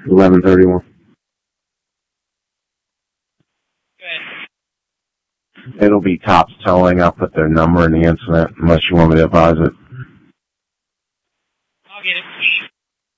1131. It'll be Tops Towing. I'll put their number in the incident unless you want me to advise it.